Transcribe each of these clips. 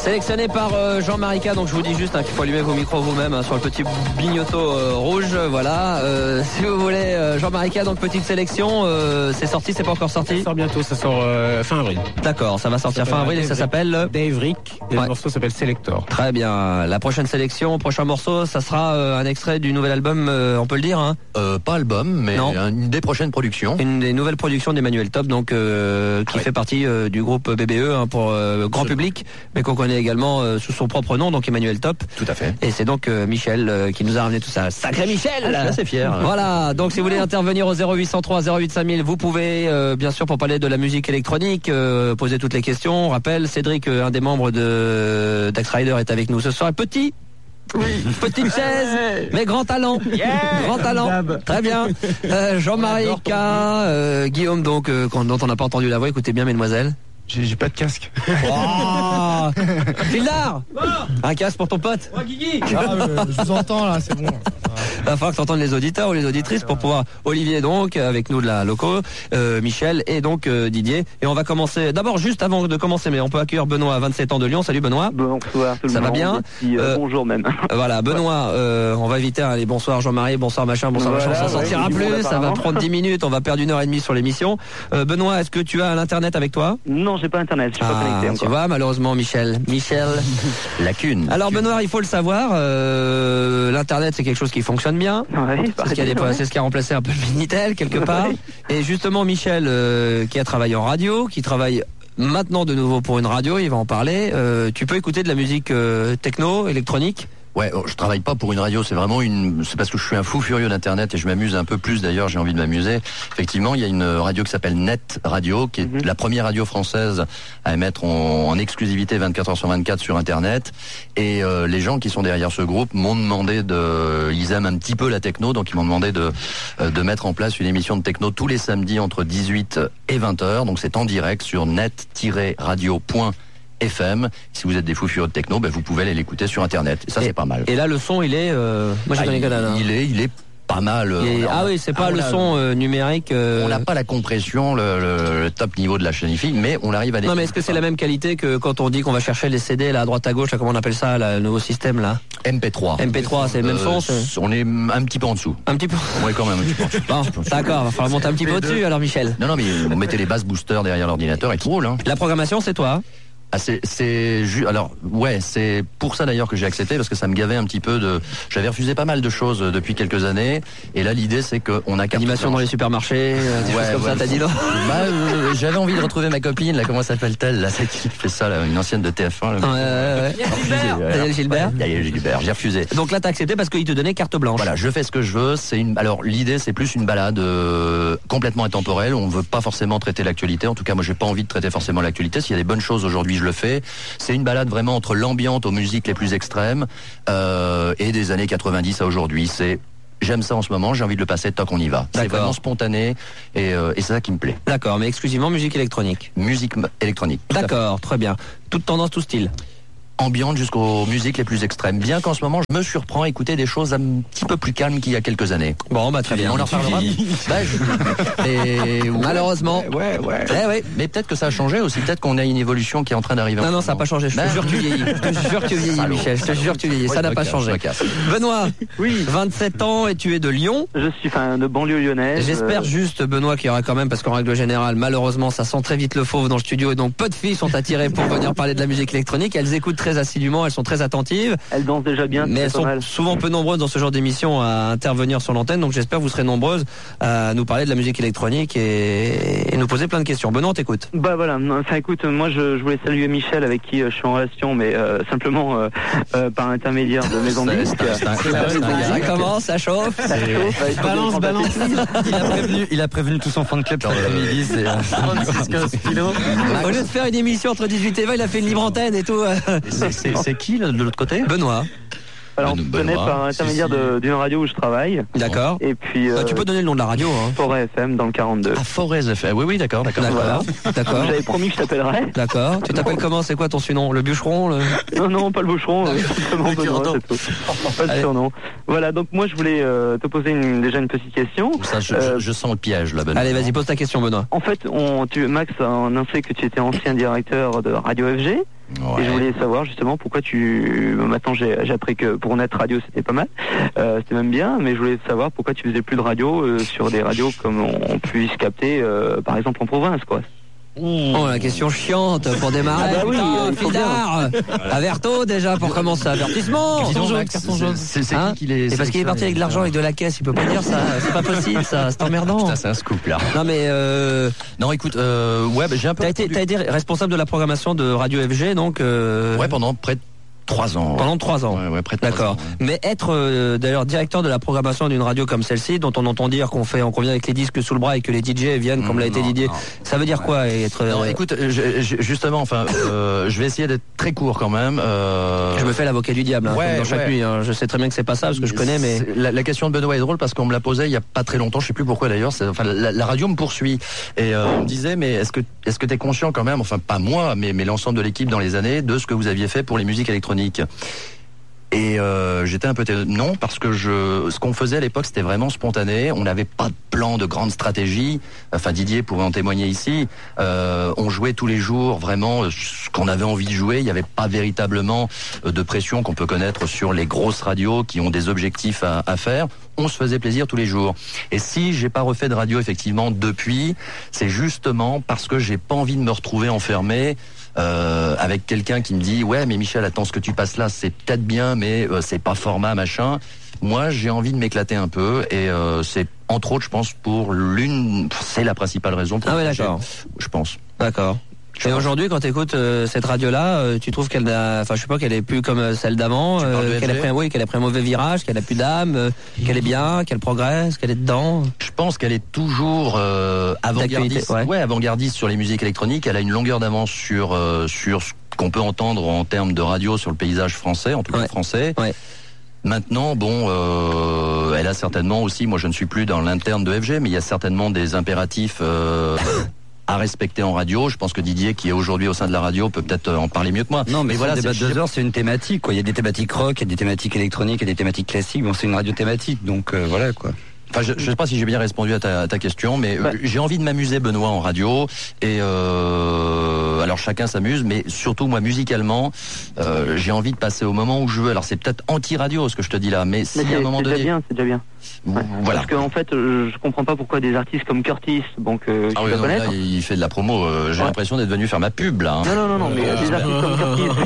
Sélectionné par Jean-Marie K, donc je vous dis juste qu'il faut allumer vos micros vous-même sur le petit bignoto rouge, voilà. Si vous voulez, Jean-Marie K, donc petite sélection, c'est sorti, c'est pas encore sorti? Ça sort bientôt, ça sort fin avril. D'accord, ça va sortir fin avril et ça s'appelle Dave Rick, et le morceau s'appelle Selector. Très bien, la prochaine sélection, prochain morceau, ça sera un extrait du nouvel album, on peut le dire, hein? Pas album, mais une des prochaines productions. Une des nouvelles productions d'Emmanuel Top, donc qui fait partie du groupe BBE pour grand public, mais qu'on connaît également sous son propre nom, donc Emmanuel Top. Tout à fait. Et c'est donc Michel qui nous a ramené tout ça. Sacré Michel! Je suis assez fier. Voilà, donc si vous voulez intervenir au 0803 08 5000, vous pouvez, bien sûr, pour parler de la musique électronique, poser toutes les questions. On rappelle, Cédric, un des membres de Dax Rider, est avec nous ce soir. Petit. Oui. Petite chaise, mais grand talent. Grand talent. Très bien. Jean-Marie K, Guillaume, donc, dont on n'a pas entendu la voix. Écoutez bien, mesdemoiselles. J'ai pas de casque. Oh Gildard, un casque pour ton pote. Guigui. Je vous entends là, c'est bon. Il va falloir que tu entendes les auditeurs ou les auditrices pour pouvoir. Olivier donc avec nous de la loco, Michel et donc Didier. Et on va commencer. D'abord juste avant de commencer, mais on peut accueillir Benoît, 27 ans de Lyon. Salut Benoît. Bonsoir tout le monde. Ça va bien? Bonjour même. Voilà Benoît, on va éviter les bonsoir Jean-Marie, bonsoir machin, bonsoir machin, ça sortira plus, ça va prendre 10 minutes, on va perdre 1h30 sur l'émission. Benoît, est-ce que tu as l'internet avec toi? Non, j'ai pas internet, je suis pas connecté encore. Tu vois, malheureusement Michel. Lacune. Alors Benoît, il faut le savoir, l'internet c'est quelque chose qui fonctionne bien. Ouais, c'est ce qui a remplacé un peu le Minitel quelque part. Et justement Michel qui a travaillé en radio, qui travaille maintenant de nouveau pour une radio, il va en parler. Tu peux écouter de la musique techno, électronique? Ouais, je travaille pas pour une radio, c'est vraiment c'est parce que je suis un fou furieux d'internet et je m'amuse un peu plus d'ailleurs, j'ai envie de m'amuser. Effectivement, il y a une radio qui s'appelle Net Radio, qui est la première radio française à émettre en exclusivité 24 heures sur 24 sur internet. Et les gens qui sont derrière ce groupe m'ont demandé ils aiment un petit peu la techno, donc ils m'ont demandé de mettre en place une émission de techno tous les samedis entre 18 et 20h. Donc c'est en direct sur net-radio.fm. Si vous êtes des fous furieux de techno, vous pouvez aller l'écouter sur internet. Et ça, c'est pas mal. Et là, le son, il est. Moi, j'ai connu Canada. Il est pas mal. C'est pas le son numérique. On n'a pas la compression, le top niveau de la chaîne IFI, mais on arrive à. Non, mais est-ce que c'est la même qualité que quand on dit qu'on va chercher les CD là à droite à gauche, là, comment on appelle ça, le nouveau système là? MP3. MP3, c'est le même son. On est un petit peu en dessous. Un petit peu. On est quand même un petit peu en dessous. Bon, d'accord, va falloir monter un petit peu au-dessus alors, Michel. Non, mais vous mettez les basses boosters derrière l'ordinateur et tout roule. Hein. La programmation, c'est toi. C'est pour ça d'ailleurs que j'ai accepté, parce que ça me gavait un petit peu j'avais refusé pas mal de choses depuis quelques années, et là l'idée c'est qu'on a animation dans les supermarchés, des choses comme ça, t'as dit non? J'avais envie de retrouver ma copine, là, comment s'appelle-t-elle, là, celle qui fait ça, là, une ancienne de TF1. Daniel Gilbert. Daniel Gilbert, j'ai refusé. Donc là t'as accepté parce qu'il te donnait carte blanche. Voilà, je fais ce que je veux, alors l'idée c'est plus une balade complètement intemporelle, on veut pas forcément traiter l'actualité, en tout cas moi j'ai pas envie de traiter forcément l'actualité, s'il y a des bonnes choses aujourd'hui je le fais. C'est une balade vraiment entre l'ambiance aux musiques les plus extrêmes et des années 90 à aujourd'hui. J'aime ça en ce moment, j'ai envie de le passer, tant qu'on y va. C'est vraiment spontané et c'est ça qui me plaît. D'accord, mais exclusivement musique électronique. Musique électronique. D'accord, très bien. Toute tendance, tout style. Ambiante jusqu'aux musiques les plus extrêmes. Bien qu'en ce moment, je me surprends à écouter des choses un petit peu plus calmes qu'il y a quelques années. Bon, très bien. On en reparlera. Malheureusement. Ouais. Mais peut-être que ça a changé aussi. Peut-être qu'on a une évolution qui est en train d'arriver. Non, ça n'a pas changé. Je te jure que tu vieillis. Michel. Je te jure que tu vieillis. Ça n'a pas changé. Benoît. Oui. 27 ans et tu es de Lyon. Je suis de banlieue lyonnaise. J'espère juste, Benoît, qu'il y aura quand même, parce qu'en règle générale, malheureusement, ça sent très vite le fauve dans le studio et donc peu de filles sont attirées pour venir parler de la musique électronique. Elles écoutent très assidûment, elles sont très attentives. Elles dansent déjà bien. Mais elles sont souvent peu nombreuses dans ce genre d'émission à intervenir sur l'antenne, donc j'espère que vous serez nombreuses à nous parler de la musique électronique et nous poser plein de questions. Benoît, on t'écoute. Voilà, écoute, moi je voulais saluer Michel avec qui je suis en relation, mais simplement par l'intermédiaire de Maison de Disques. Ça commence, ça chauffe. Balance. Il a prévenu tout son fan club cet après-midi. Au lieu de faire une émission entre 18 et 20, il a fait une libre antenne et tout. C'est qui de l'autre côté? Benoît. Alors, on se connaît par l'intermédiaire d'une radio où je travaille. D'accord. Et puis. Tu peux donner le nom de la radio. Hein. Forêt FM dans le 42. Ah, Forêt FM. Oui, d'accord. Voilà. D'accord. J'avais promis que je t'appellerais. D'accord. Tu t'appelles comment? C'est quoi ton surnom? Le bûcheron? Non, pas le bûcheron. Simplement Benoît, c'est tout. Pas de surnom. Voilà, donc moi je voulais te poser déjà une petite question. Ça, je sens le piège là, Benoît. Allez, vas-y, pose ta question, Benoît. En fait, Max a annoncé que tu étais ancien directeur de Radio FG. Ouais. Et je voulais savoir justement pourquoi maintenant j'ai appris que pour Net Radio c'était pas mal, c'était même bien, mais je voulais savoir pourquoi tu faisais plus de radio sur des radios comme on puisse capter par exemple en province, quoi. Oh, la question chiante pour démarrer. Ah bah oui, Fidard. Averto déjà pour commencer. Avertissement. Carton jaune. C'est parce qu'il est parti avec de l'argent avec de la caisse. Il peut pas dire ça. C'est pas possible, ça. C'est emmerdant. Putain, c'est un scoop là. Non mais non, écoute, j'ai un peu. T'as été responsable de la programmation de Radio FG, donc. Ouais, pendant près de 3 ans. Pendant 3 ans. Ouais, près de 3 D'accord. ans, ouais. Mais être d'ailleurs directeur de la programmation d'une radio comme celle-ci, dont on entend dire qu'on vient avec les disques sous le bras et que les DJ viennent comme l'a été Didier, ça veut dire quoi être Non, écoute, justement, je vais essayer d'être très court quand même. Je me fais l'avocat du diable comme dans chaque nuit. Hein. Je sais très bien que c'est pas ça parce que je connais, mais la question de Benoît est drôle parce qu'on me l'a posée il y a pas très longtemps. Je sais plus pourquoi d'ailleurs. La radio me poursuit et on me disait mais est-ce que t'es conscient quand même, enfin pas moi, mais l'ensemble de l'équipe dans les années de ce que vous aviez fait pour les musiques électroniques. Et j'étais un peu non, parce que ce qu'on faisait à l'époque c'était vraiment spontané. On n'avait pas de plan de grande stratégie. Enfin Didier pouvait en témoigner ici. On jouait tous les jours vraiment ce qu'on avait envie de jouer. Il n'y avait pas véritablement de pression qu'on peut connaître sur les grosses radios qui ont des objectifs à faire. On se faisait plaisir tous les jours. Et si j'ai pas refait de radio effectivement depuis, c'est justement parce que j'ai pas envie de me retrouver enfermé. Avec quelqu'un qui me dit ouais mais Michel attends, ce que tu passes là c'est peut-être bien mais c'est pas format machin. Moi j'ai envie de m'éclater un peu et c'est entre autres je pense c'est la principale raison pour d'accord. Je pense. D'accord. Et aujourd'hui, quand tu écoutes cette radio-là, tu trouves qu'elle qu'elle est plus comme celle d'avant, qu'elle a pris un mauvais virage, qu'elle a plus d'âme, qu'elle est bien, qu'elle progresse, qu'elle est dedans. Je pense qu'elle est toujours avant-gardiste. Avant-gardiste sur les musiques électroniques. Elle a une longueur d'avance sur ce qu'on peut entendre en termes de radio sur le paysage français, en tout cas français. Ouais. Maintenant, elle a certainement aussi, moi je ne suis plus dans l'interne de FG, mais il y a certainement des impératifs à respecter en radio. Je pense que Didier, qui est aujourd'hui au sein de la radio, peut peut-être en parler mieux que moi. Non, mais voilà, le débat de 2 heures, c'est une thématique, quoi. Il y a des thématiques rock, il y a des thématiques électroniques, il y a des thématiques classiques. Bon, c'est une radio thématique, donc voilà, quoi. Enfin, je sais pas si j'ai bien répondu à ta question, mais j'ai envie de m'amuser, Benoît, en radio. Et alors chacun s'amuse, mais surtout moi musicalement, j'ai envie de passer au moment où je veux. Alors c'est peut-être anti-radio ce que je te dis là, mais si à un moment donné, c'est déjà bien. Ouais. Voilà. Parce qu'en fait, je comprends pas pourquoi des artistes comme Curtis, que tu dois connaître. Là, il fait de la promo. J'ai l'impression d'être venu faire ma pub là. Hein. Non, mais des artistes comme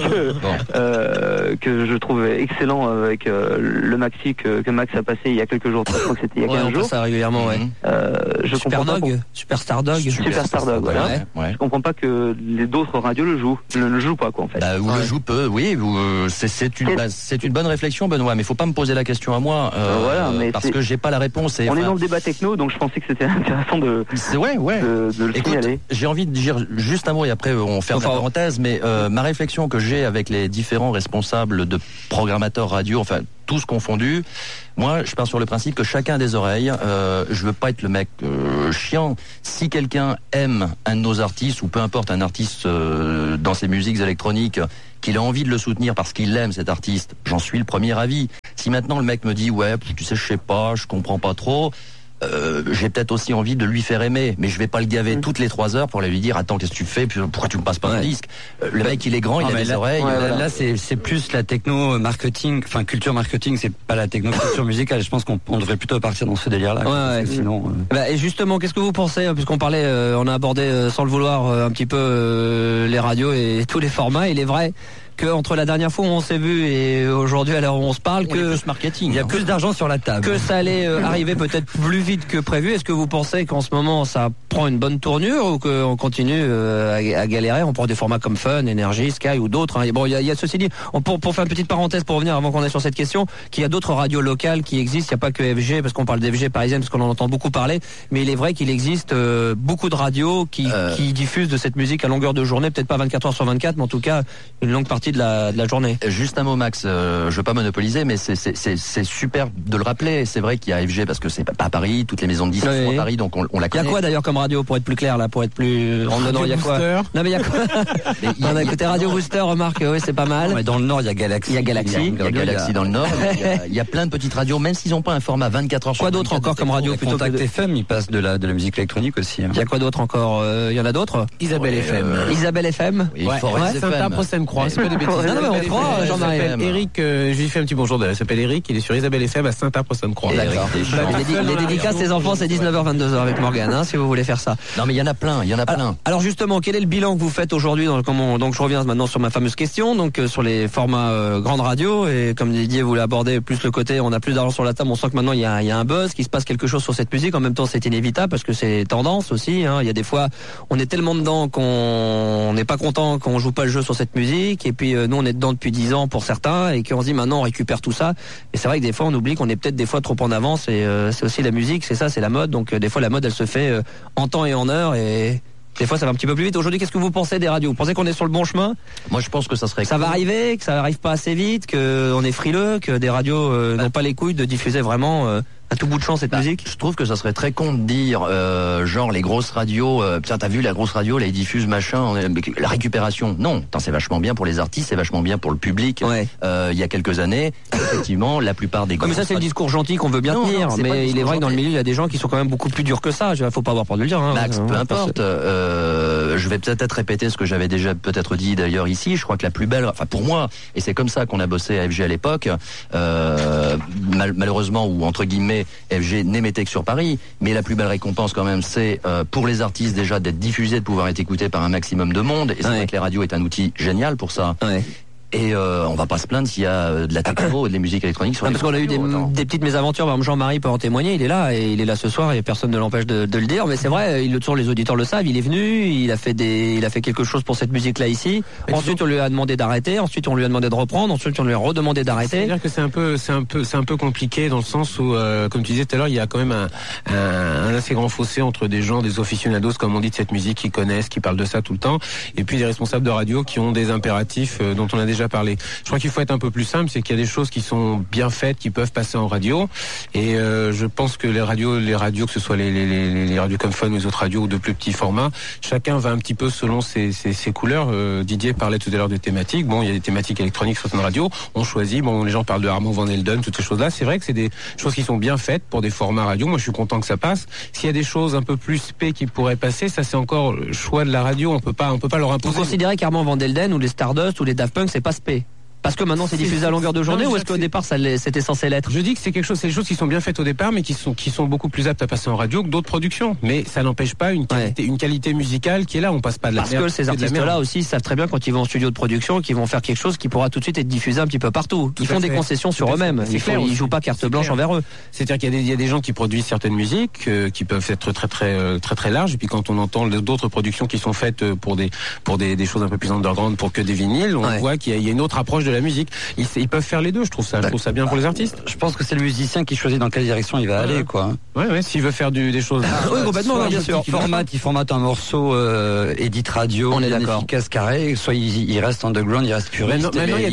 Curtis que je trouve excellent avec le maxi que Max a passé il y a quelques jours. Je crois que c'était il y a 15 jours. Ça régulièrement, je comprends pas. Superstar Dog, voilà. Ouais. Je comprends pas que les d'autres radios ne le jouent pas, quoi, en fait. Ou le jouent peu, oui. C'est une bonne réflexion, Benoît, mais faut pas me poser la question à moi. Voilà, mais parce que j'ai pas la réponse. On est dans le débat techno, donc je pensais que c'était intéressant de le signaler. J'ai envie de dire juste un mot et après on ferme la parenthèse, mais ma réflexion que j'ai avec les différents responsables de programmateurs radio, enfin tous confondus, moi je pars sur le principe que chacun a des oreilles. Je veux pas être le mec chiant. Si quelqu'un aime un de nos artistes ou peu importe un artiste dans ses musiques électroniques, qu'il a envie de le soutenir parce qu'il aime cet artiste, j'en suis le premier avis. Si maintenant le mec me dit ouais, tu sais, je sais pas, je comprends pas trop, j'ai peut-être aussi envie de lui faire aimer, mais je vais pas le gaver toutes les 3 heures pour lui dire attends, qu'est-ce que tu fais, pourquoi tu me passes pas un disque. Le mec il est grand, il a des oreilles. Là c'est plus la techno marketing, enfin culture marketing, c'est pas la techno culture musicale. Je pense qu'on devrait plutôt partir dans ce délire là. Sinon. Et justement, qu'est-ce que vous pensez, puisqu'on parlait, on a abordé sans le vouloir un petit peu les radios et tous les formats. Il est vrai que entre la dernière fois où on s'est vu et aujourd'hui à l'heure où on se parle, il y a plus d'argent sur la table, que ça allait arriver peut-être plus vite que prévu. Est-ce que vous pensez qu'en ce moment ça prend une bonne tournure ou qu'on continue à galérer? On prend des formats comme Fun, Energy, Sky ou d'autres. Bon, il y a ceci dit, pour faire une petite parenthèse pour revenir avant qu'on aille sur cette question, qu'il y a d'autres radios locales qui existent. Il n'y a pas que FG, parce qu'on parle d'FG parisienne, parce qu'on en entend beaucoup parler. Mais il est vrai qu'il existe beaucoup de radios qui diffusent de cette musique à longueur de journée, peut-être pas 24 heures sur 24, mais en tout cas une longue partie partie de la journée. Juste un mot, Max, je veux pas monopoliser, mais c'est super de le rappeler. C'est vrai qu'il y a FG parce que c'est pas à Paris, toutes les maisons de disques sont à Paris, donc on la connaît. Il y a quoi d'ailleurs comme radio, pour être plus clair là, pour être plus en dedans, il y a quoi? Non mais il y a quoi? On a écouté Radio Booster, remarque, oui, c'est pas mal. Mais dans le Nord, il y a Galaxy. Il y a Galaxy. Il y a Galaxy dans le Nord. Il y a plein de petites radios, même s'ils n'ont pas un format 24 heures sur 24. Quoi d'autre encore comme radio plutôt Contact FM, il passe de la musique électronique aussi. Il y a quoi d'autre encore? Il y en a d'autres? Isabelle FM. Isabelle FM. Oui, Forest Saint-Apre FM. Seine-Croix, c'est pas des bêtises. Non, mais on croit, Jean-Marie. Eric, je lui fais un petit bonjour. Il s'appelle Eric, il est sur Isabelle FM à Saint-Apre Seine-Croix. D'accord. Les dédicaces des enfants, c'est 19h-22h avec Morgane, si vous voulez faire ça. Non, mais il y en a plein, Alors justement, quel est le bilan que vous faites aujourd'hui donc je reviens maintenant sur ma fameuse question, donc sur les formats grande radio, et comme Didier voulait aborder plus le côté, on a plus d'argent sur la table, on sent que maintenant il y a un buzz, qu'il se passe quelque chose sur cette musique. En même temps, c'est inévitable parce que c'est tendance aussi. Il y a des fois, on est tellement dedans qu'on n'est pas content qu'on joue pas le jeu sur cette musique, et puis nous on est dedans depuis 10 ans pour certains, et qu'on se dit maintenant on récupère tout ça. Et c'est vrai que des fois on oublie qu'on est peut-être des fois trop en avance, et c'est aussi la musique, c'est ça, c'est la mode. Donc des fois la mode elle se fait en temps et en heure, et des fois ça va un petit peu plus vite. Aujourd'hui, qu'est-ce que vous pensez des radios? Vous pensez qu'on est sur le bon chemin? Moi je pense que ça serait... Ça va arriver, que ça arrive pas assez vite, qu'on est frileux, que des radios n'ont pas les couilles de diffuser vraiment à tout bout de champ cette musique? Je trouve que ça serait très con de dire genre les grosses radios, tiens t'as vu la grosse radio, là ils diffusent machin, la récupération. Non, c'est vachement bien pour les artistes, c'est vachement bien pour le public. Ouais. Il y a quelques années, effectivement, la plupart des grosses... Mais ça c'est le discours gentil qu'on veut bien tenir, mais il est vrai que dans le milieu il y a des gens qui sont quand même beaucoup plus durs que ça. Faut pas avoir peur de le dire. Max, peu importe. Je vais peut-être répéter ce que j'avais déjà peut-être dit d'ailleurs ici. Je crois que la plus belle, enfin pour moi, et c'est comme ça qu'on a bossé à FG à l'époque, malheureusement ou entre guillemets, FG n'émettait que sur Paris, mais la plus belle récompense quand même, c'est pour les artistes déjà d'être diffusés, de pouvoir être écoutés par un maximum de monde, et c'est vrai que les radios est un outil génial pour ça. Ouais. Et on va pas se plaindre s'il y a de la techno et de la musique électronique sur les parce qu'on a eu des petites mésaventures. Par exemple, Jean-Marie peut en témoigner, il est là, et il est là ce soir et personne ne l'empêche de le dire, mais c'est vrai, toujours les auditeurs le savent, il est venu, il a fait quelque chose pour cette musique là ici. Ensuite on lui a demandé d'arrêter, ensuite on lui a demandé de reprendre, ensuite on lui a redemandé d'arrêter. C'est-à-dire que c'est un peu compliqué dans le sens où comme tu disais tout à l'heure, il y a quand même un assez grand fossé entre des gens, des aficionados comme on dit de cette musique, qui connaissent, qui parlent de ça tout le temps, et puis des responsables de radio qui ont des impératifs dont on a déjà parlé. Je crois qu'il faut être un peu plus simple, c'est qu'il y a des choses qui sont bien faites, qui peuvent passer en radio, et je pense que les radios, que ce soit les radios comme Fun ou les autres radios ou de plus petits formats, chacun va un petit peu selon ses couleurs. Didier parlait tout à l'heure de thématiques. Bon, il y a des thématiques électroniques sur certaines radios. On choisit. Bon, les gens parlent de Armand Van Helden, toutes ces choses-là. C'est vrai que c'est des choses qui sont bien faites pour des formats radio. Moi, je suis content que ça passe. S'il y a des choses un peu plus spé qui pourraient passer, ça c'est encore le choix de la radio. On peut pas leur imposer. Vous considérez qu'Armand Van Helden ou les Stardust ou les Daft Punk, c'est pas spé? Parce que maintenant c'est diffusé à longueur de journée, ou est-ce qu'au départ c'était censé l'être? Je dis que c'est des choses qui sont bien faites au départ, mais qui sont beaucoup plus aptes à passer en radio que d'autres productions. Mais ça n'empêche pas une qualité musicale qui est là. On passe pas de la merde. Parce que ces artistes-là aussi savent très bien quand ils vont en studio de production qu'ils vont faire quelque chose qui pourra tout de suite être diffusé un petit peu partout. Ils font des concessions sur eux-mêmes. Ils jouent pas carte blanche envers eux. C'est-à-dire qu'il y a des gens qui produisent certaines musiques qui peuvent être très larges. Et puis quand on entend d'autres productions qui sont faites pour des choses un peu plus underground, pour que des vinyles, on voit qu'il y a une autre approche de la musique. Ils peuvent faire les deux, je trouve ça bien pour les artistes. Je pense que c'est le musicien qui choisit dans quelle direction il va aller, quoi. Ouais, s'il veut faire des choses. Oui, complètement, bien sûr. Il formate un morceau edit radio, on est d'accord, efficace, carré, soit il reste underground, il reste puriste,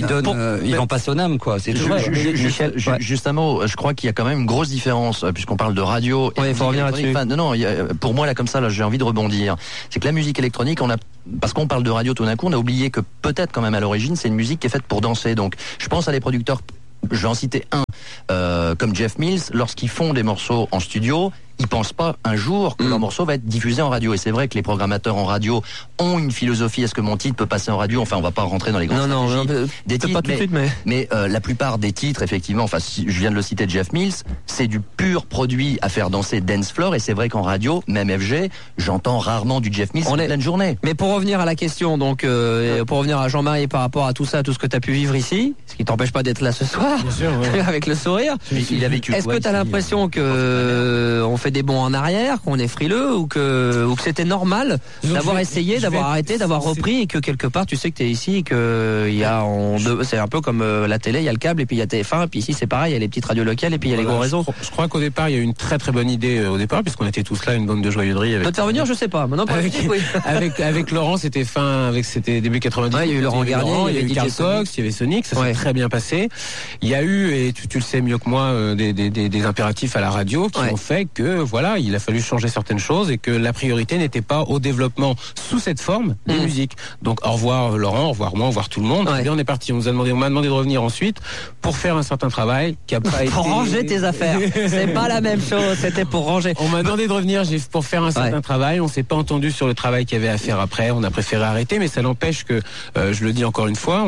il vend pas son âme, quoi. C'est tout. Juste un mot, je crois qu'il y a quand même une grosse différence, puisqu'on parle de radio. Il faut revenir là-dessus. Non, pour moi, là, comme ça, j'ai envie de rebondir. C'est que la musique électronique, parce qu'on parle de radio tout d'un coup, on a oublié que peut-être quand même à l'origine, c'est une musique qui est faite pour danser. Donc, je pense à des producteurs, je vais en citer un, comme Jeff Mills, lorsqu'ils font des morceaux en studio, ils pensent pas un jour que leur morceau va être diffusé en radio. Et c'est vrai que les programmateurs en radio ont une philosophie. Est-ce que mon titre peut passer en radio? Enfin, on va pas rentrer dans les grandes stratégies des titres, pas tout de suite, mais la plupart des titres, effectivement, enfin, je viens de le citer, Jeff Mills, c'est du pur produit à faire danser dance floor. Et c'est vrai qu'en radio, même FG, j'entends rarement du Jeff Mills en pleine journée. Mais pour revenir à la question, donc, pour revenir à Jean-Marie par rapport à tout ça, tout ce que tu as pu vivre ici, ce qui t'empêche pas d'être là ce soir, bien sûr, avec le sourire. Il a vécu. Est-ce que tu as l'impression que on fait des bons en arrière, qu'on est frileux ou que c'était normal d'avoir essayé, d'avoir arrêté, d'avoir repris et que quelque part tu sais que t'es ici et que c'est un peu comme la télé, il y a le câble et puis il y a TF1 et puis ici c'est pareil, il y a les petites radios locales et puis il y a les gros réseaux. Je crois qu'au départ il y a eu une très très bonne idée au départ puisqu'on était tous là, une bande de joyeuderies. Peut te faire venir, je sais pas. Maintenant, avec Laurent, c'était début 90. Ouais, il y a eu Laurent Garnier, il y a eu Carl Cox, il y avait Sonic, ça s'est très bien passé. Il y a eu, et tu le sais mieux que moi, des impératifs à la radio qui ont fait que voilà, il a fallu changer certaines choses et que la priorité n'était pas au développement sous cette forme des musiques. Donc au revoir Laurent, au revoir moi, au revoir tout le monde. Et bien on est parti. On m'a demandé de revenir ensuite pour faire un certain travail qui a pas été. Pour ranger tes affaires. C'est pas la même chose. C'était pour ranger. On m'a demandé de revenir pour faire un certain travail. On s'est pas entendu sur le travail qu'il y avait à faire après. On a préféré arrêter, mais ça n'empêche que je le dis encore une fois,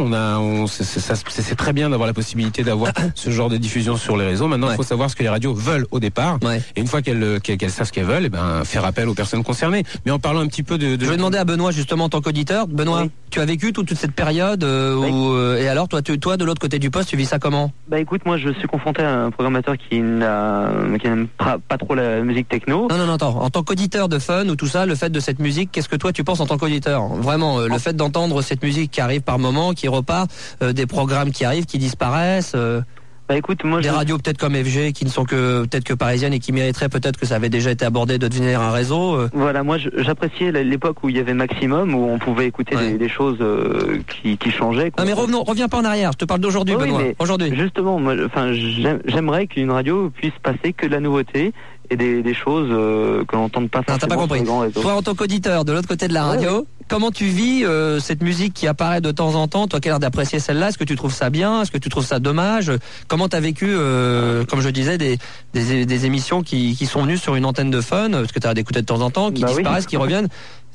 c'est très bien d'avoir la possibilité d'avoir ce genre de diffusion sur les réseaux. Maintenant, il faut savoir ce que les radios veulent au départ. Et une fois qu'elles savent ce qu'elles veulent, faire appel aux personnes concernées. Mais en parlant un petit peu de... Je vais demander à Benoît justement en tant qu'auditeur. Benoît, tu as vécu toute cette période et alors toi de l'autre côté du poste, tu vis ça comment? Bah écoute, moi je suis confronté à un programmateur qui n'aime pas trop la musique techno. Non, attends. En tant qu'auditeur de Fun ou tout ça, le fait de cette musique, qu'est-ce que toi tu penses en tant qu'auditeur? Vraiment, le fait d'entendre cette musique qui arrive par moment, qui repart, des programmes qui arrivent, qui disparaissent. Bah écoute, moi des radios peut-être comme FG qui ne sont peut-être que parisiennes et qui mériteraient peut-être que ça avait déjà été abordé de devenir un réseau. Voilà, moi j'appréciais l'époque où il y avait Maximum, où on pouvait écouter des choses qui changeaient. Non mais reviens pas en arrière, je te parle d'aujourd'hui, Benoît. Aujourd'hui. Justement, moi, j'aimerais qu'une radio puisse passer que de la nouveauté et des choses que l'on n'entende pas forcément. T'as pas compris. Toi en tant qu'auditeur de l'autre côté de la radio, comment tu vis cette musique qui apparaît de temps en temps? Toi qui as l'air d'apprécier celle-là, est-ce que tu trouves ça bien? Est-ce que tu trouves ça dommage? Comment t'as vécu, comme je disais, des émissions qui sont venues sur une antenne de Fun, parce que t'as d'écouter de temps en temps, qui disparaissent, qui reviennent?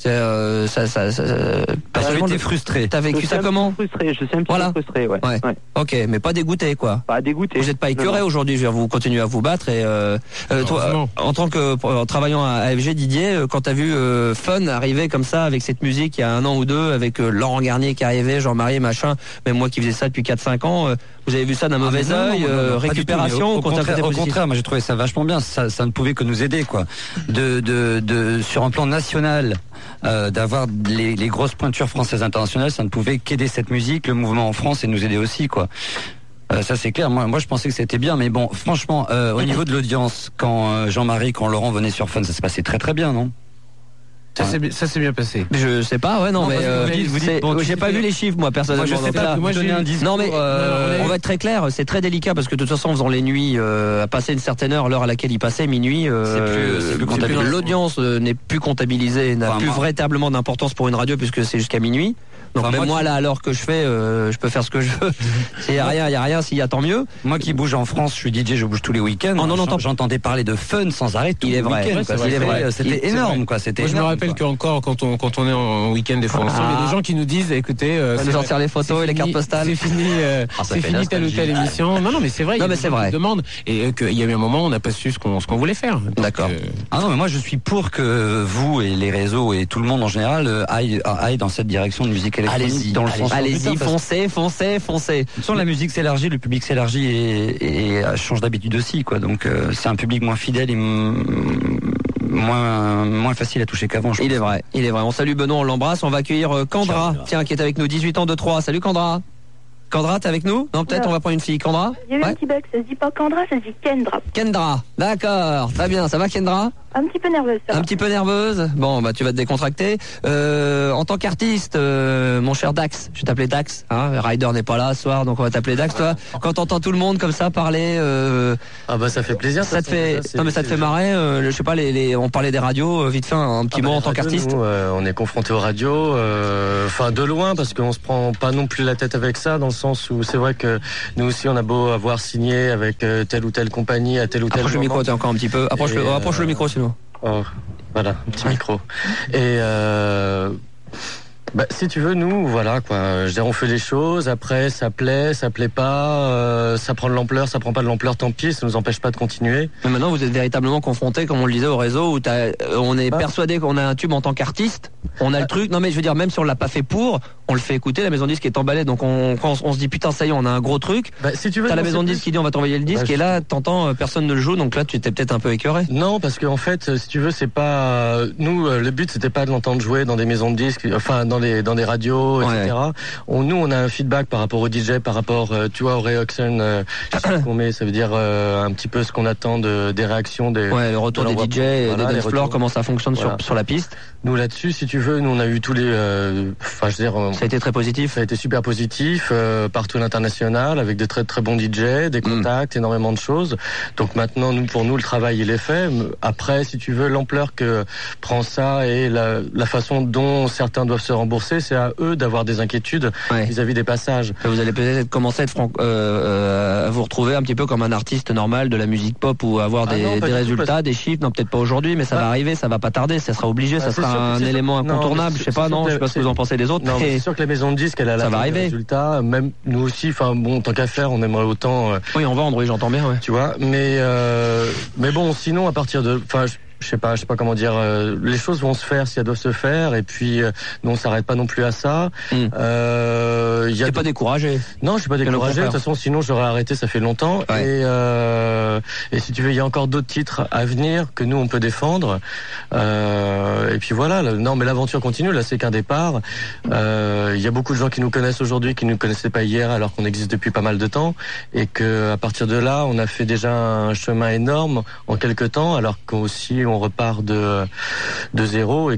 T'as frustré. T'as vécu ça comment? Je suis un petit peu frustré, ouais. Ok, mais pas dégoûté, quoi. Pas dégoûté. Vous n'êtes pas écœuré aujourd'hui, je veux dire, vous continuez à vous battre et toi, en tant que en travaillant à FG, Didier, quand t'as vu Fun arriver comme ça avec cette musique il y a 1 an ou 2, avec Laurent Garnier qui arrivait, Jean-Marie machin, même moi qui faisais ça depuis 4-5 ans, vous avez vu ça d'un mauvais œil, récupération, au contraire, moi j'ai trouvé ça vachement bien, ça ne pouvait que nous aider, quoi. Sur un plan national, d'avoir les grosses pointures françaises internationales, ça ne pouvait qu'aider cette musique, le mouvement en France, et nous aider aussi, quoi. Ça c'est clair, moi je pensais que c'était bien, mais bon, franchement, au niveau de l'audience, quand Jean-Marie, quand Laurent venait sur Fun, ça se passait très très bien, non? Ça s'est bien passé. Je sais pas, j'ai pas vu les chiffres, moi, personnellement. Moi, je sais pas, moi, j'ai un discours. Non, mais on va être très clair, c'est très délicat parce que de toute façon, en faisant les nuits, à passer une certaine heure, l'heure à laquelle il passait, minuit, c'est plus comptabilisé. L'audience n'est plus comptabilisée, n'a plus véritablement d'importance pour une radio puisque c'est jusqu'à minuit. Donc moi là, à l'heure que je fais, je peux faire ce que je veux. S'il y a rien, s'il y a tant mieux. Moi qui bouge en France, je suis DJ, je bouge tous les week-ends. J'entendais parler de Fun sans arrêt tous les week-ends. C'était énorme, quoi. C'était énorme. Je me rappelle qu'encore quand on est en week-end des fois ensemble, il y a des gens qui nous disent, écoutez, nous sortir les photos et les cartes postales. C'est fini telle ou telle émission. Non mais c'est vrai. C'est vrai. Demande et qu'il y a eu un moment, on n'a pas su ce qu'on voulait faire. D'accord. Ah non, mais moi je suis pour que vous et les réseaux et tout le monde en général aillent dans cette direction de musique électronique. Allez-y, foncez. De toute façon, la musique s'élargit, le public s'élargit et change d'habitude aussi, quoi. Donc c'est un public moins fidèle et moins facile à toucher qu'avant. Il est vrai. On salue Benoît, on l'embrasse. On va accueillir Kendra, qui est avec nous, 18 ans de 3. Salut Kendra. Kendra, t'es avec nous? Non, peut-être on va prendre une fille. Kendra? Il y a eu un petit bug, ça se dit pas Kendra, ça se dit Kendra. Kendra, d'accord, très bien. Ça va Kendra? Un petit peu nerveuse, ça va. Un petit peu nerveuse? Bon, tu vas te décontracter. En tant qu'artiste, mon cher Dax, je vais t'appeler Dax, hein. Ryder n'est pas là ce soir, donc on va t'appeler Dax, toi. Quand t'entends tout le monde comme ça parler, ça fait plaisir. Ça te fait marrer, je sais pas, on parlait des radios, vite fait, un petit mot en tant qu'artiste. Nous, on est confronté aux radios, de loin, parce qu'on se prend pas non plus la tête avec ça, dans le sens où c'est vrai que nous aussi, on a beau avoir signé avec telle ou telle compagnie à tel ou tel moment. Approche le micro, t'es encore un petit peu. Approche le micro, sinon. Oh, voilà, un petit micro. Et si tu veux, nous, voilà quoi. Je veux dire, on fait les choses. Après, ça plaît pas. Ça prend de l'ampleur, ça prend pas de l'ampleur. Tant pis, ça nous empêche pas de continuer. Mais maintenant, vous êtes véritablement confrontés, comme on le disait, au réseau où on est persuadé qu'on a un tube en tant qu'artiste. On a le truc. Non, mais je veux dire, même si on l'a pas fait pour, on le fait écouter, la maison de disque est emballée, donc quand on se dit putain ça y est, on a un gros truc. Si tu veux, t'as la maison de disque qui dit on va t'envoyer le disque, et là t'entends personne ne le joue, donc là tu t'es peut-être un peu écœuré. Non, parce qu'en fait, si tu veux, c'est pas nous. Le but c'était pas de l'entendre jouer dans des maisons de disques, enfin dans des radios, etc. Nous, on a un feedback par rapport au DJ, par rapport, tu vois, au Reaction qu'on met, ça veut dire un petit peu ce qu'on attend des réactions des. Ouais, le retour des DJ et des dance floors, comment ça fonctionne sur la piste. Nous là-dessus, si tu veux, nous on a eu tous les, enfin je veux dire, ça a été très positif. Ça a été super positif partout à l'international, avec des très très bons DJ, des contacts, énormément de choses. Donc maintenant, pour nous, le travail il est fait. Après, si tu veux, l'ampleur que prend ça et la façon dont certains doivent se rembourser, c'est à eux d'avoir des inquiétudes vis-à-vis des passages. Vous allez peut-être commencer à vous retrouver un petit peu comme un artiste normal de la musique pop ou avoir des résultats, des chiffres. Non, peut-être pas aujourd'hui, mais ça va arriver, ça va pas tarder, ça sera obligé, ça sera un élément incontournable. Je sais pas, je sais pas ce que vous en pensez des autres. Non, mais c'est sûr que la maison de disques, elle a des résultats. Même nous aussi, enfin bon, tant qu'à faire, on aimerait autant. Oui, en vendre, oui, j'entends bien. Ouais. Tu vois, mais bon, sinon à partir de, enfin. Je sais pas comment dire. Les choses vont se faire si elles doivent se faire, et puis nous on s'arrête pas non plus à ça. T'es pas découragé? Non, je suis pas découragé. De toute façon, sinon j'aurais arrêté. Ça fait longtemps. Ouais. Et si tu veux, il y a encore d'autres titres à venir que nous on peut défendre. Et puis voilà. Non, mais l'aventure continue. Là, c'est qu'un départ. Il y a beaucoup de gens qui nous connaissent aujourd'hui, qui ne nous connaissaient pas hier, alors qu'on existe depuis pas mal de temps, et que à partir de là, on a fait déjà un chemin énorme en quelques temps, alors qu'aussi on repart de zéro, et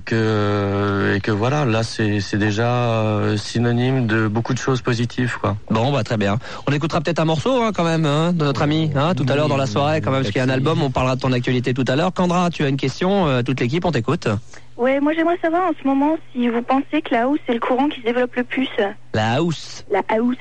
que voilà, là c'est déjà synonyme de beaucoup de choses positives, quoi. Bon, bah très bien. On écoutera peut-être un morceau quand même de notre ami tout à l'heure dans la soirée, quand même, parce qu'il y a un album. On parlera de ton actualité tout à l'heure. Kendra, tu as une question, toute l'équipe, on t'écoute. Ouais, moi j'aimerais savoir en ce moment si vous pensez que la house c'est le courant qui se développe le plus. La house. La house.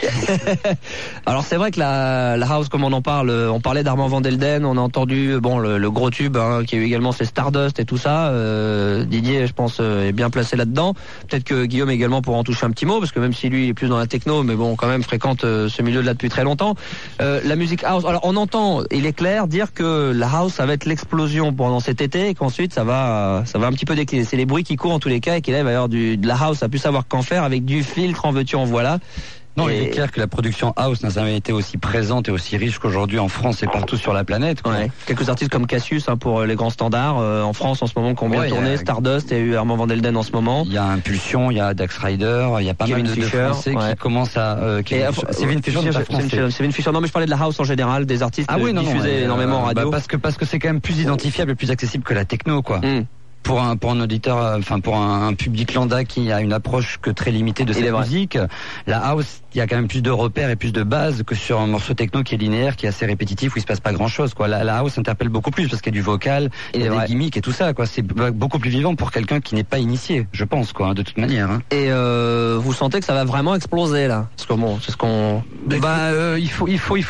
Alors c'est vrai que la house, comme on en parle, on parlait d'Armand Van Delden, on a entendu le gros tube qui a eu également ses Stardust et tout ça. Didier, je pense, est bien placé là-dedans. Peut-être que Guillaume également pourra en toucher un petit mot, parce que même si lui est plus dans la techno, mais bon, quand même fréquente ce milieu-là depuis très longtemps. La musique house, alors on entend, il est clair, dire que la house ça va être l'explosion pendant cet été, et qu'ensuite ça va un petit peu décliner. C'est les bruits qui courent en tous les cas, et qu'il va y avoir de la house à plus savoir qu'en faire, avec du filtre, en veux-tu, en voilà. Non, il est clair que la production house n'a jamais été aussi présente et aussi riche qu'aujourd'hui en France et partout sur la planète. Ouais. Quelques artistes comme Cassius pour les grands standards en France en ce moment qui ont bien tourné, Stardust, il y a eu Armand Van Delden en ce moment. Il y a Impulsion, il y a Dax Rider, il y a pas mal de Français qui commencent à... c'est Vin Fisher, non mais je parlais de la house en général, des artistes diffusés énormément en radio. Parce que c'est quand même plus identifiable et plus accessible que la techno, quoi. Pour un auditeur, enfin pour un public lambda qui a une approche que très limitée de cette musique, la house, il y a quand même plus de repères et plus de bases que sur un morceau techno qui est linéaire, qui est assez répétitif, où il se passe pas grand chose, quoi. La house interpelle beaucoup plus parce qu'il y a du vocal, il y a des gimmicks et tout ça, quoi. C'est beaucoup plus vivant pour quelqu'un qui n'est pas initié, je pense, quoi, de toute manière. Et vous sentez que ça va vraiment exploser là? Parce que bon, c'est ce qu'on. Il faut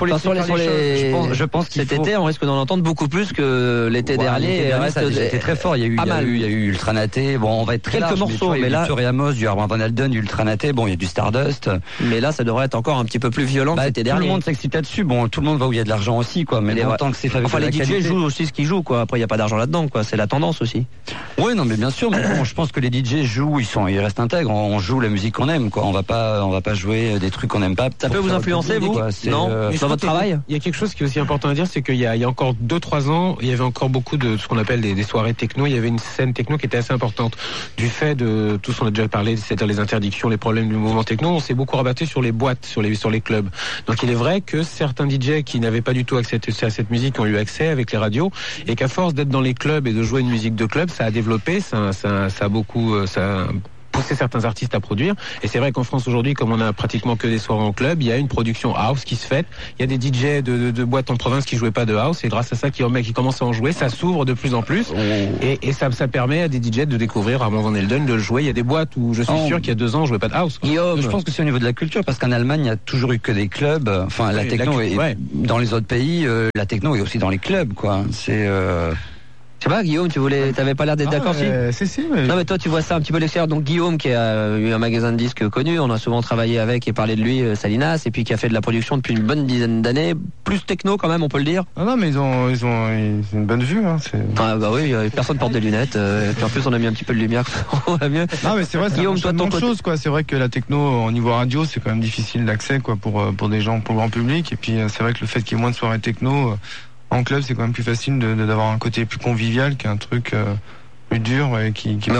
les. Je pense qu'il cet été, on risque d'en entendre beaucoup plus que l'été dernier. Ça a déjà été très fort. Il y a eu Ultranaté. Bon, on va être très large, morceaux, mais là, du Amos, du Armand Van Delden, du Ultranaté. Bon, il y a du Stardust. Mais là, ça devrait être encore un petit peu plus violent que l'été dernier. Tout le monde s'excite là-dessus. Bon, tout le monde va où il y a de l'argent aussi, quoi. Mais tant que c'est fabriqué. Enfin, les DJ jouent aussi ce qu'ils jouent, quoi. Après, il y a pas d'argent là-dedans, quoi. C'est la tendance aussi. Oui, non, mais bien sûr. Mais bon, je pense que les DJ jouent, ils restent intègres. On joue la musique qu'on aime, quoi. On va pas jouer des trucs qu'on n'aime pas. Ça peut vous influencer, vous? Non, dans votre travail? Il y a quelque chose qui est aussi important à dire, c'est qu'il y a encore 2-3 ans, il y avait encore beaucoup de ce qu'on appelle des soirées techno. Il y avait une scène techno qui était assez importante. Du fait de tout ce qu'on a déjà parlé, c'est-à-dire les interdictions, les problèmes du mouvement techno, on s'est beaucoup rabattu sur les boîtes, sur les clubs. Donc il est vrai que certains DJ qui n'avaient pas du tout accès à cette musique ont eu accès avec les radios, et qu'à force d'être dans les clubs et de jouer une musique de club, ça a développé, ça a beaucoup, pousser certains artistes à produire. Et c'est vrai qu'en France aujourd'hui, comme on a pratiquement que des soirées en club, il y a une production house qui se fait. Il y a des DJ de boîtes en province qui jouaient pas de house, et grâce à ça, qui commencent à en jouer, ça s'ouvre de plus en plus. Et ça permet à des DJ de découvrir Armand Van Delden, de le jouer. Il y a des boîtes où je suis sûr qu'il y a 2 ans, on jouait pas de house. Je pense que c'est au niveau de la culture, parce qu'en Allemagne, il n'y a toujours eu que des clubs. Enfin, la techno est dans les autres pays, la techno est aussi dans les clubs, quoi. Je sais pas, Guillaume, t'avais pas l'air d'être d'accord Si, mais... Non, mais toi, tu vois ça un petit peu l'extérieur. Donc, Guillaume, qui a eu un magasin de disques connu, on a souvent travaillé avec et parlé de lui, Salinas, et puis qui a fait de la production depuis une bonne dizaine d'années. Plus techno, quand même, on peut le dire. Ah non, mais ils ont une bonne vue, hein. Ah, bah oui, personne porte des lunettes. Puis en plus, on a mis un petit peu de lumière, on va mieux. Non, mais c'est vrai, Guillaume, c'est une chose, quoi. C'est vrai que la techno, au niveau radio, c'est quand même difficile d'accès, quoi, pour des gens, pour le grand public. Et puis, c'est vrai que le fait qu'il y ait moins de soirées techno, en club, c'est quand même plus facile d'avoir un côté plus convivial qu'un truc plus dur et qui mais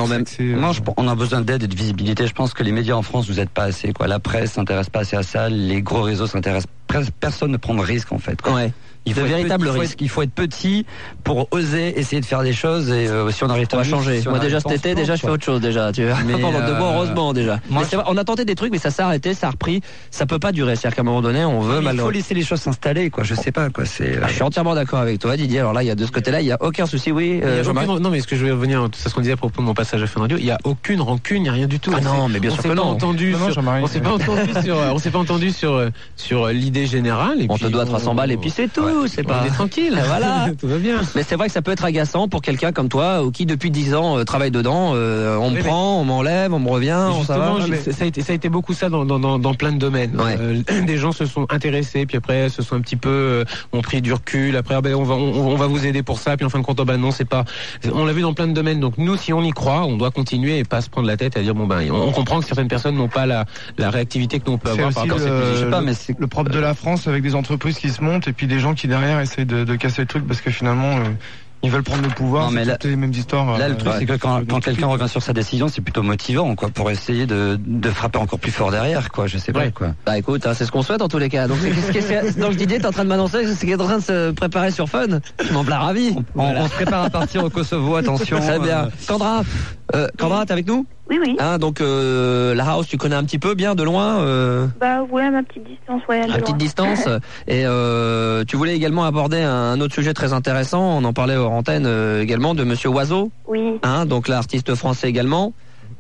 on a besoin d'aide et de visibilité. Je pense que les médias en France nous aident pas assez, quoi. La presse s'intéresse pas assez à ça, les gros réseaux s'intéressent. Personne ne prend de risque, en fait, quoi. Ouais. Il faut véritable risque. Il faut être petit pour oser essayer de faire des choses et si on arrive à changer. Moi déjà cet été, je fais autre chose déjà. Tu vois. Pendant 2 mois, heureusement déjà. Mais c'est vrai, on a tenté des trucs, mais ça s'est arrêté, ça a repris. Ça peut pas durer. C'est-à-dire qu'à un moment donné, on veut il faut laisser les choses s'installer, quoi. Je sais pas, quoi. Je suis entièrement d'accord avec toi, Didier. Alors là, il y a de ce côté-là, il y a aucun souci. Oui. Non, mais ce que je vais revenir, c'est ce qu'on disait à propos de mon passage à Fun Radio. Il y a aucune rancune, il y a rien du tout. Ah non, mais bien sûr que non. On s'est pas entendu sur l'idée générale. On te doit 300 balles et puis c'est tout. C'est pas. Voilà. Tout va bien. Mais c'est vrai que ça peut être agaçant pour quelqu'un comme toi, ou qui depuis 10 ans travaille dedans. On me prend, on m'enlève, on me revient. Justement, ça a été beaucoup ça dans plein de domaines. Ouais. Des gens se sont intéressés, puis après se sont un petit peu ont pris du recul. Après, on va vous aider pour ça. Puis en fin de compte, non, c'est pas. On l'a vu dans plein de domaines. Donc nous, si on y croit, on doit continuer et pas se prendre la tête à dire on comprend que certaines personnes n'ont pas la réactivité que nous on peut avoir. Par rapport je sais pas, mais c'est le propre de la France avec des entreprises qui se montent et puis des gens qui derrière essayent de casser le truc parce que finalement ils veulent prendre le pouvoir. Non, mais c'est toutes les mêmes histoires. Là, le truc, c'est que quand quelqu'un revient sur sa décision, c'est plutôt motivant, quoi, pour essayer de frapper encore plus fort derrière, quoi. Je sais pas, quoi. Bah écoute, c'est ce qu'on souhaite en tous les cas. Donc, donc Didier, t'es en train de m'annoncer ce qui est en train de se préparer sur Fun. Je m'en plains ravi. On se prépare à partir au Kosovo. Attention. Très bien. Sandra, t'es avec nous? Oui. Donc la house, tu connais un petit peu bien de loin Bah ouais, ma petite distance, ouais. À petite distance. Et tu voulais également aborder un autre sujet très intéressant. On en parlait hors antenne également de Monsieur Oizo. Oui. Donc l'artiste français également.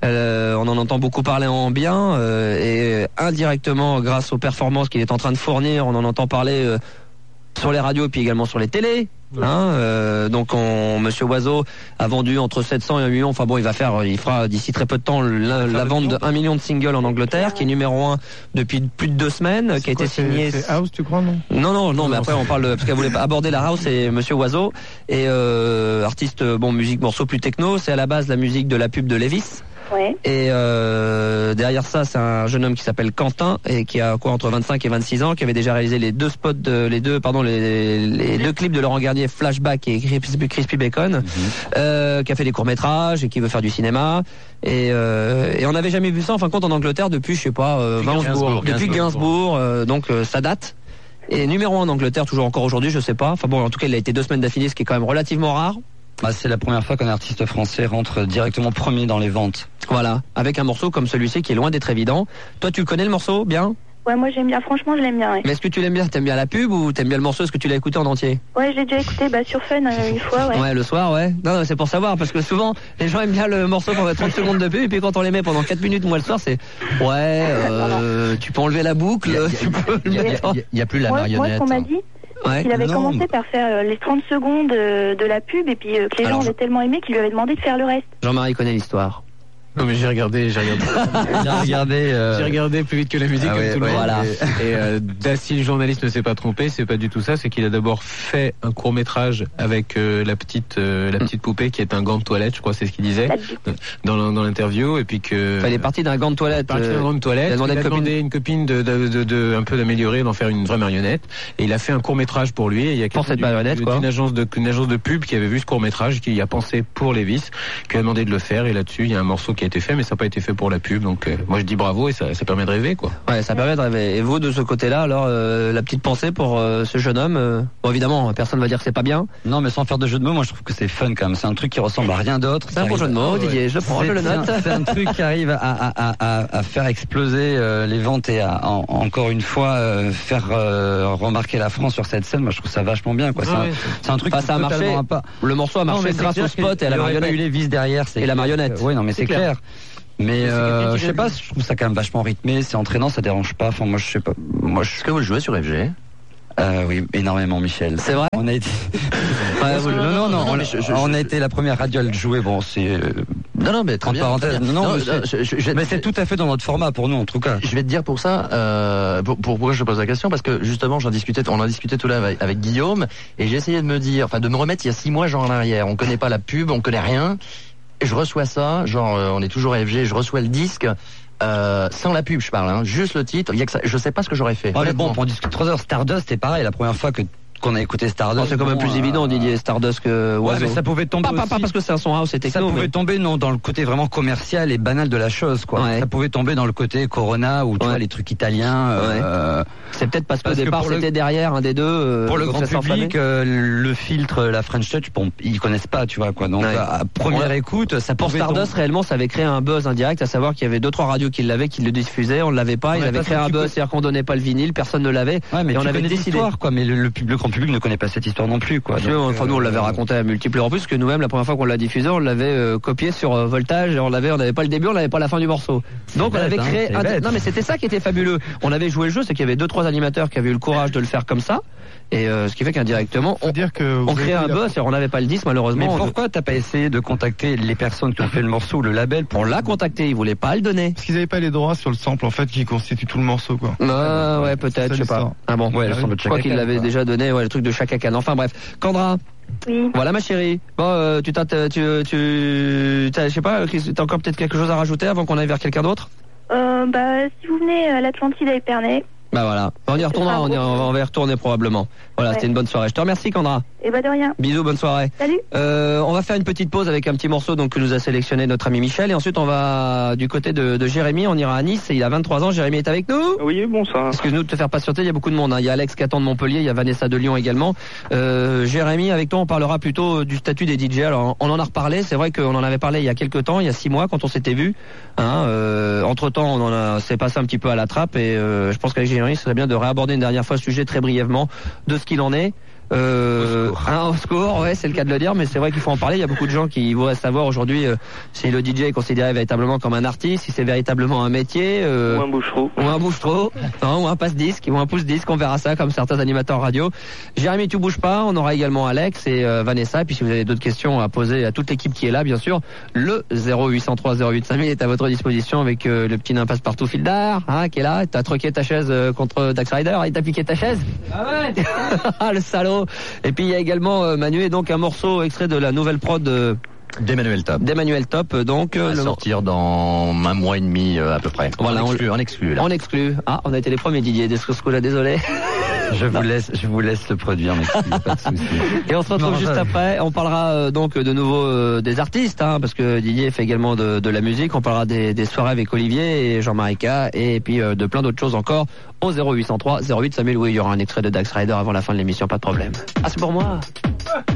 On en entend beaucoup parler en bien et indirectement grâce aux performances qu'il est en train de fournir, on en entend parler sur les radios et puis également sur les télés. Donc Monsieur Oizo a vendu entre 700 et 1 million. Enfin bon, il fera d'ici très peu de temps la vente de 1 million de singles en Angleterre, qui est numéro 1 depuis plus de 2 semaines, qui a été signé. C'est House, tu crois, non? Non, mais après on parle parce qu'elle voulait aborder la house, et Monsieur Oizo et artiste, musique, morceau plus techno. C'est à la base la musique de la pub de Levi's. Ouais. Et derrière ça, c'est un jeune homme qui s'appelle Quentin et qui a entre 25 et 26 ans, qui avait déjà réalisé les deux clips de Laurent Garnier, Flashback et Crispy Bacon, qui a fait des courts-métrages et qui veut faire du cinéma. Et on n'avait jamais vu ça en fin de compte en Angleterre depuis, je sais pas, depuis Gainsbourg. Donc ça date. Et numéro 1 en Angleterre, toujours encore aujourd'hui, je sais pas. Enfin bon, en tout cas, il a été 2 semaines d'affilée, ce qui est quand même relativement rare. C'est la première fois qu'un artiste français rentre directement premier dans les ventes. Voilà, avec un morceau comme celui-ci qui est loin d'être évident. Toi, tu connais le morceau bien? Ouais, moi j'aime bien, franchement je l'aime bien. Ouais. Mais est-ce que tu l'aimes bien? T'aimes bien la pub ou t'aimes bien le morceau? Est-ce que tu l'as écouté en entier? Ouais, je l'ai déjà écouté sur Fun une fois, ouais. Ouais, le soir, ouais. Non, c'est pour savoir, parce que souvent les gens aiment bien le morceau pendant 30 secondes de pub, et puis quand on les met pendant 4 minutes, moi le soir, c'est tu peux enlever la boucle, il y a plus la marionnette. Moi, ce qu'on m'a dit, il avait commencé par faire les 30 secondes de la pub, et puis que les gens avaient tellement aimé qu'il lui avait demandé de faire le reste. Jean-Marie connaît l'histoire. Non, mais j'ai regardé plus vite que la musique, comme tout le monde. Voilà. Et si le journaliste ne s'est pas trompé, c'est pas du tout ça, c'est qu'il a d'abord fait un court-métrage avec la petite poupée qui est un gant de toilette, je crois, c'est ce qu'il disait dans l'interview, et puis que. Il est parti d'un gant de toilette. Il a demandé une copine de un peu d'améliorer, d'en faire une vraie marionnette, et il a fait un court-métrage pour lui, et il y a pour cette marionnette, quoi. Une agence de pub qui avait vu ce court-métrage, qui y a pensé pour Levi's, qui a demandé de le faire, et là-dessus, il y a un morceau qui a été fait, mais ça n'a pas été fait pour la pub, donc moi je dis bravo, et ça permet de rêver, quoi. Ouais, ça permet de rêver. Et vous, de ce côté-là, alors la petite pensée pour ce jeune homme, bon, évidemment, personne va dire que c'est pas bien. Non, mais sans faire de jeu de mots, moi je trouve que c'est fun quand même. C'est un truc qui ressemble à rien d'autre. C'est un bon jeu de mots, Didier, je le prends, je le note. C'est un truc qui arrive à faire exploser les ventes et à encore une fois faire remarquer la France sur cette scène. Moi je trouve ça vachement bien, quoi. C'est un truc qui ça a marché. Le morceau a marché grâce au spot et à la marionnette. Il y a eu les vis derrière, et la marionnette. Oui, non, mais c'est clair. Mais je sais pas, je trouve ça quand même vachement rythmé, c'est entraînant, ça dérange pas. Enfin, moi je sais pas. Est-ce que vous le jouez sur FG? Oui, énormément, Michel. C'est vrai. On a été. On a été la première radio à le jouer. Bon, c'est. Non, mais très bien. Parenthèse. Non, mais c'est tout à fait dans notre format pour nous, en tout cas. Je vais te dire pour ça, pourquoi je pose la question, parce que justement, on en discutait tout là avec Guillaume, et j'ai essayé de me remettre il y a 6 mois, genre en arrière. On connaît pas la pub, on connaît rien. Et je reçois ça, genre, on est toujours à FG, je reçois le disque. Sans la pub, je parle, juste le titre. Il y a que ça, je sais pas ce que j'aurais fait. Mais bon, on discute 3 heures. Stardust, c'est pareil. La première fois qu'on a écouté Stardust. C'est quand même plus évident, Didier, Stardust que Oiseau. Ouais, mais ça pouvait tomber pas parce que c'est un son house, c'est techno. Ça pouvait tomber dans le côté vraiment commercial et banal de la chose, quoi. Ouais. Ça pouvait tomber dans le côté Corona ou tu vois les trucs italiens. C'est peut-être parce qu'au départ c'était derrière un des deux. Pour le grand public, le filtre, la French Touch, bon, ils connaissent pas, tu vois quoi. Donc à première écoute, ça pour Stardust réellement, ça avait créé un buzz indirect, à savoir qu'il y avait 2-3 radios qui l'avaient, qui le diffusaient, on l'avait pas. Ils avaient créé un buzz, c'est-à-dire qu'on donnait pas le vinyle, personne ne l'avait. Ouais, mais on avait décidé. Quoi, mais le grand public ne connaît pas cette histoire non plus, quoi. Donc, enfin, nous on l'avait raconté à multiples reprises, que nous-mêmes la première fois qu'on l'a diffusé, on l'avait copié sur Voltage, et on n'avait pas le début, on n'avait pas la fin du morceau. Donc on avait créé. Non, mais c'était ça qui était fabuleux. On avait joué le jeu, c'est qu'il y avait 2-3 animateurs qui avaient eu le courage de le faire comme ça. Et ce qui fait qu'indirectement, on crée un buzz et on n'avait pas le disque malheureusement. Mais pourquoi t'as pas essayé de contacter les personnes qui ont fait le morceau, le label? On l'a contacté, ils voulaient pas le donner. Parce qu'ils avaient pas les droits sur le sample en fait qui constitue tout le morceau, quoi. Ouais, peut-être, je sais pas. Ah bon, ouais, je crois qu'il l'avait déjà donné, le truc de Chaka Khan. Enfin bref, Kendra. Oui. Voilà ma chérie. Bon, je sais pas, t'as encore peut-être quelque chose à rajouter avant qu'on aille vers quelqu'un d'autre? Si vous venez à l'Atlantide à Épernay. Bah voilà, on y retournera, on va y retourner probablement. Voilà, C'était une bonne soirée. Je te remercie, Kendra. Et de rien. Bisous, bonne soirée. Salut. On va faire une petite pause avec un petit morceau que nous a sélectionné notre ami Michel, et ensuite on va du côté de Jérémy, on ira à Nice, et il a 23 ans. Jérémy est avec nous. Oui, bonsoir. Excuse-nous de te faire patienter, il y a beaucoup de monde. Il y a Alex qui attend de Montpellier, il y a Vanessa de Lyon également. Jérémy, avec toi on parlera plutôt du statut des DJ. Alors on en a reparlé, c'est vrai qu'on en avait parlé il y a quelques temps, il y a 6 mois quand on s'était vu. Entre temps s'est passé un petit peu à la trappe, et je pense qu'avec Jérémy ce serait bien de réaborder une dernière fois le sujet très brièvement de ce qu'il en est. Au secours, ouais, c'est le cas de le dire, mais c'est vrai qu'il faut en parler. Il y a beaucoup de gens qui voudraient savoir aujourd'hui si le DJ est considéré véritablement comme un artiste, si c'est véritablement un métier, ou un bouche-trou, ou un passe-disque, ou un pouce-disque. On verra ça comme certains animateurs radio. Jérémy, tu bouges pas. On aura également Alex et Vanessa. Et puis si vous avez d'autres questions à poser à toute l'équipe qui est là, bien sûr, le 0803 08 5000 est à votre disposition avec le petit nain passe-partout Fildar, qui est là. T'as troqué ta chaise contre Dax Rider et t'as piqué ta chaise. Ah ouais. Le salaud. Et puis il y a également Manu, et donc un morceau extrait de la nouvelle prod d'Emmanuel Top. D'Emmanuel Top, donc va sortir dans 1 mois et demi à peu près. Voilà, on exclut. On exclut. On a été les premiers, Didier. Là, désolé. Je vous laisse le produire, mais pas de souci. Et on se retrouve juste après. On parlera donc de nouveau des artistes, parce que Didier fait également de la musique. On parlera des soirées avec Olivier et Jean-Marie K, et puis de plein d'autres choses encore au 0803 08 5000. Oui, il y aura un extrait de Dax Rider avant la fin de l'émission, pas de problème. C'est pour moi.